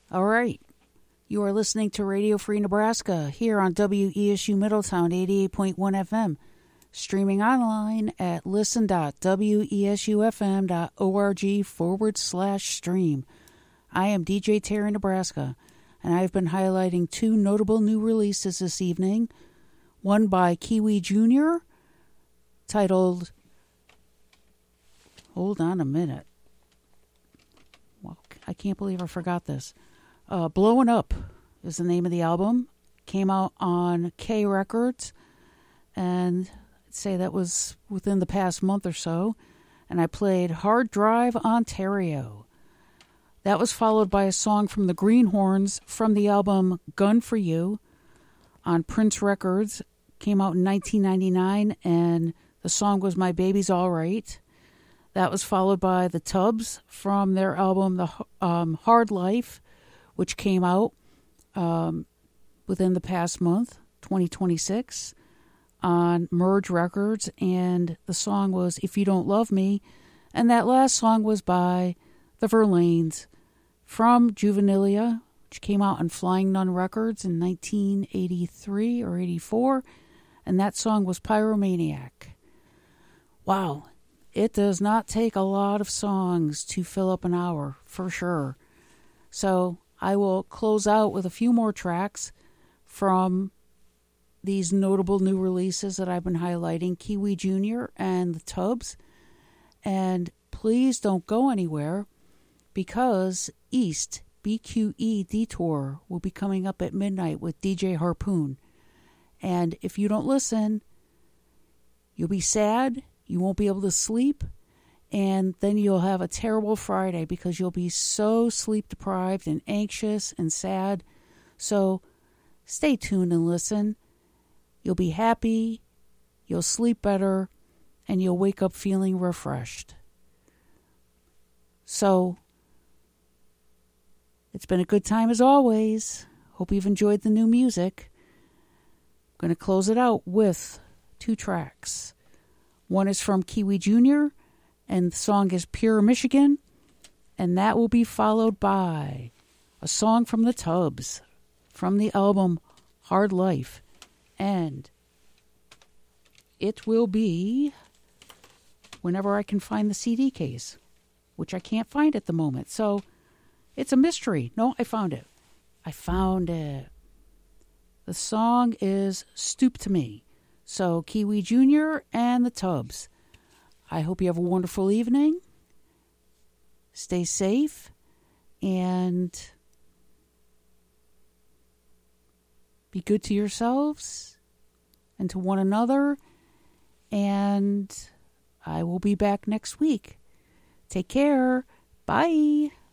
All right. You are listening to Radio Free Nebraska here on WESU Middletown 88.1 FM. Streaming online at listen.wesufm.org/stream. I am DJ Terry Nebraska, and I've been highlighting two notable new releases this evening. One by Kiwi Jr., titled... Hold on a minute. Well, I can't believe I forgot this. Blowing Up is the name of the album. Came out on K Records, and I'd say that was within the past month or so. And I played Hard Drive Ontario. That was followed by a song from the Greenhorns from the album Gun for You on Prince Records. Came out in 1999, and the song was My Baby's All Right. That was followed by the Tubbs from their album The Hard Life, which came out within the past month, 2026, on Merge Records, and the song was If You Don't Love Me, and that last song was by the Verlaines from Juvenilia, which came out on Flying Nun Records in 1983 or 84, and that song was Pyromaniac. Wow, it does not take a lot of songs to fill up an hour, for sure. So I will close out with a few more tracks from these notable new releases that I've been highlighting, Kiwi Jr. and the Tubbs. And please don't go anywhere, because East BQE Detour will be coming up at midnight with DJ Harpoon. And if you don't listen, you'll be sad, you won't be able to sleep, and then you'll have a terrible Friday because you'll be so sleep deprived and anxious and sad. So stay tuned and listen. You'll be happy, you'll sleep better, and you'll wake up feeling refreshed. So it's been a good time as always. Hope you've enjoyed the new music. I'm going to close it out with two tracks. One is from Kiwi Jr., and the song is Pure Michigan, and that will be followed by a song from the Tubbs from the album Hard Life, and it will be whenever I can find the CD case, which I can't find at the moment, so it's a mystery. No, I found it. The song is Stoop to Me. So Kiwi Jr. and the Tubbs. I hope you have a wonderful evening. Stay safe and be good to yourselves and to one another. And I will be back next week. Take care. Bye.